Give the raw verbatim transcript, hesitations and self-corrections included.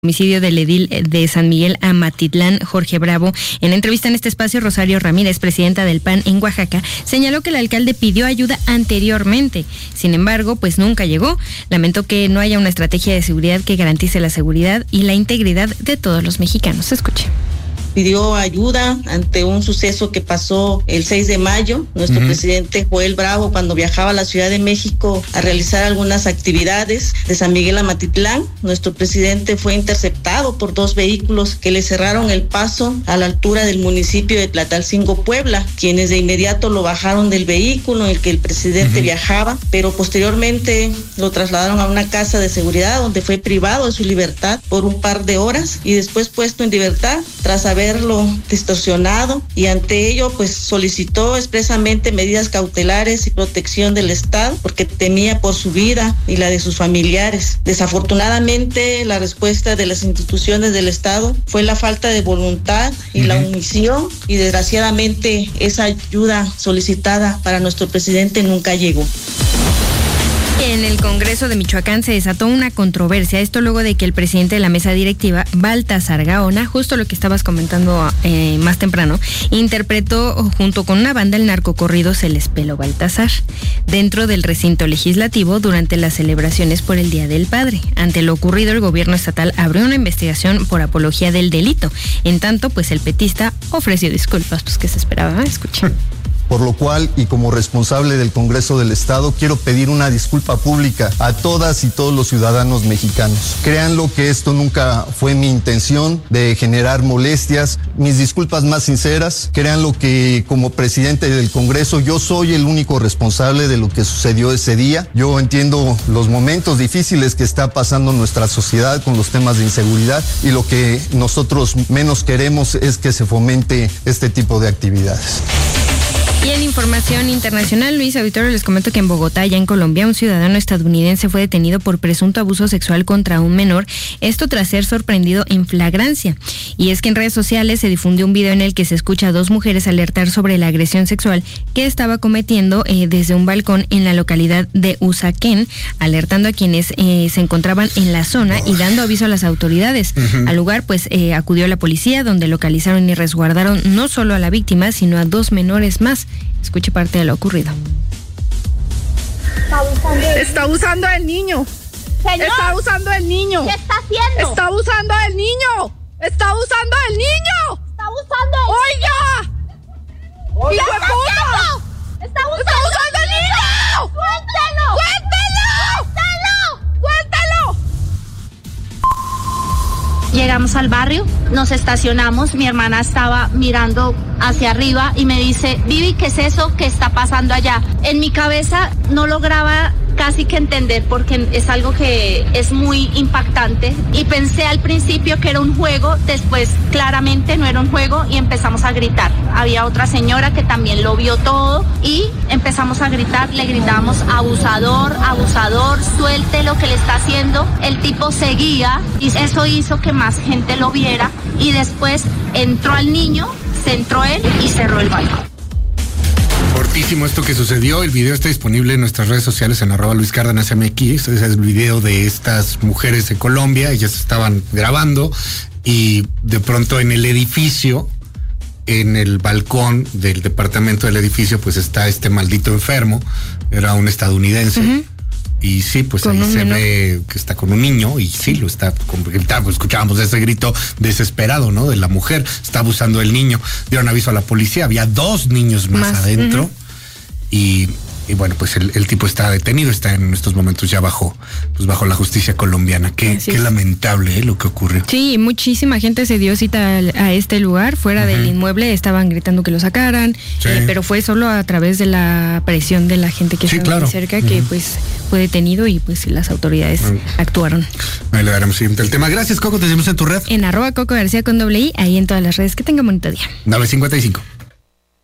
homicidio del edil de San Miguel Amatitlán, Jorge Bravo. En entrevista en este espacio, Rosario Ramírez, presidenta del P A N en Oaxaca, señaló que el alcalde pidió ayuda anteriormente. Sin embargo, pues nunca llegó. Lamentó que no haya una estrategia de seguridad que garantice la seguridad y la integridad de todos los mexicanos. Escuche. Pidió ayuda ante un suceso que pasó el seis de mayo. Nuestro uh-huh. presidente Joel Bravo, cuando viajaba a la Ciudad de México a realizar algunas actividades de San Miguel Amatitlán, nuestro presidente fue interceptado por dos vehículos que le cerraron el paso a la altura del municipio de Tlatalcingo, Puebla, quienes de inmediato lo bajaron del vehículo en el que el presidente uh-huh. viajaba, pero posteriormente lo trasladaron a una casa de seguridad donde fue privado de su libertad por un par de horas y después puesto en libertad tras haber verlo distorsionado, y ante ello pues solicitó expresamente medidas cautelares y protección del Estado porque temía por su vida y la de sus familiares. Desafortunadamente, la respuesta de las instituciones del Estado fue la falta de voluntad y uh-huh. la omisión, y desgraciadamente esa ayuda solicitada para nuestro presidente nunca llegó. En el Congreso de Michoacán se desató una controversia, esto luego de que el presidente de la mesa directiva, Baltasar Gaona, justo lo que estabas comentando eh, más temprano, interpretó junto con una banda el narcocorrido Se les peló Baltasar dentro del recinto legislativo durante las celebraciones por el Día del Padre. Ante lo ocurrido, el gobierno estatal abrió una investigación por apología del delito. En tanto, pues el petista ofreció disculpas, pues que se esperaba. Escuchen. Por lo cual, y como responsable del Congreso del Estado, quiero pedir una disculpa pública a todas y todos los ciudadanos mexicanos. Créanlo que esto nunca fue mi intención de generar molestias. Mis disculpas más sinceras. Créanlo que como presidente del Congreso yo soy el único responsable de lo que sucedió ese día. Yo entiendo los momentos difíciles que está pasando nuestra sociedad con los temas de inseguridad, y lo que nosotros menos queremos es que se fomente este tipo de actividades. Y en información internacional, Luis Auditorio, les comento que en Bogotá, ya en Colombia, un ciudadano estadounidense fue detenido por presunto abuso sexual contra un menor, esto tras ser sorprendido en flagrancia. Y es que en redes sociales se difundió un video en el que se escucha a dos mujeres alertar sobre la agresión sexual que estaba cometiendo eh, desde un balcón en la localidad de Usaquén, alertando a quienes eh, se encontraban en la zona y dando aviso a las autoridades. Uh-huh. Al lugar, pues, eh, acudió la policía, donde localizaron y resguardaron no solo a la víctima, sino a dos menores más. Escuche parte de lo ocurrido. Está usando el, está usando el niño. Señor, está usando el niño. ¿Qué está haciendo? Está usando el niño. Está usando el niño. Está usando el ¡Oiga! ¿Qué ¡Hijo está de puta! haciendo? Está usando, ¡Está usando el niño! ¡Suéltelo! ¡Suéltelo! ¡Suéltelo! Llegamos al barrio, nos estacionamos, mi hermana estaba mirando hacia arriba y me dice, Vivi, ¿qué es eso que está pasando allá? En mi cabeza no lograba casi que entender porque es algo que es muy impactante y pensé al principio que era un juego, después claramente no era un juego y empezamos a gritar. Había otra señora que también lo vio todo y empezamos a gritar, le gritamos abusador, abusador, suelte lo que le está haciendo. El tipo seguía y eso hizo que más gente lo viera y después entró al niño, se entró él y cerró el balcón. Fortísimo esto que sucedió. El video está disponible en nuestras redes sociales en arroba Luis Cárdenas M X. Ese es el video de estas mujeres de Colombia. Ellas estaban grabando y de pronto en el edificio, en el balcón del departamento del edificio, pues está este maldito enfermo. Era un estadounidense. Uh-huh. Y sí, pues con ahí se menor. Ve que está con un niño y sí, lo está, escuchábamos ese grito desesperado, ¿no? De la mujer, está abusando del niño. Dieron aviso a la policía, había dos niños más, más. adentro. Uh-huh. y, y bueno, pues el, el tipo está detenido, está en estos momentos ya bajo, pues bajo la justicia colombiana. Qué, qué lamentable, ¿eh? Lo que ocurrió. Sí, muchísima gente se dio cita a, a este lugar, fuera uh-huh. del inmueble, estaban gritando que lo sacaran, sí. eh, pero fue solo a través de la presión de la gente que sí, estaba claro. cerca, uh-huh. que pues fue detenido y pues las autoridades uh-huh. actuaron. Ahí le daremos siguiente el tema. Gracias, Coco, te seguimos en tu red. En arroba Coco García con doble I, ahí en todas las redes. Que tenga bonito día. nueve cincuenta y cinco.